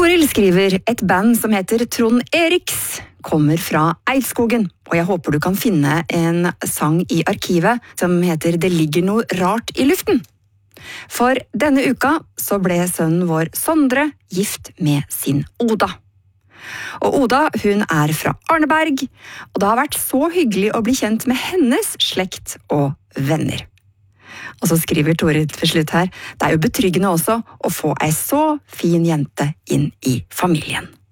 Toril skriver, et band som heter Trond Eriks kommer fra Eidskogen, og jeg håper du kan finne en sang i arkivet som heter Det ligger noe rart i luften. For denne uka så ble sønnen vår Sondre gift med sin Oda. Og Oda, hun er fra Arneberg, og det har vært så hyggelig å bli kjent med hennes slekt og venner. Og så skriver Toril til slutt her, det er jo betryggende også å få ei så fin jente inn i familien.